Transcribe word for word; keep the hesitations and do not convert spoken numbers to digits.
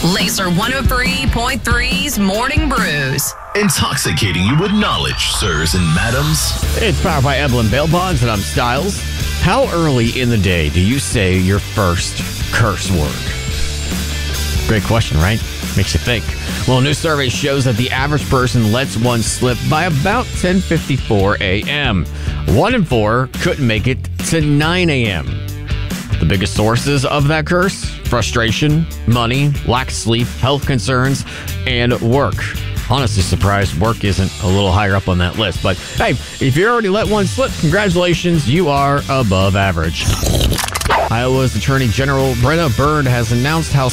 Laser one oh three point three's Morning Brews. Intoxicating you with knowledge, sirs and madams. It's powered by Evelyn Bail Bonds, and I'm Styles. How early in the day do you say your first curse word? Great question, right? Makes you think. Well, a new survey shows that the average person lets one slip by about ten fifty-four a.m. One in four couldn't make it to nine a.m. The biggest sources of that curse? Frustration, money, lack of sleep, health concerns, and work. Honestly surprised work isn't a little higher up on that list. But hey, if you already let one slip, congratulations, you are above average. Iowa's Attorney General Brenna Bird has announced how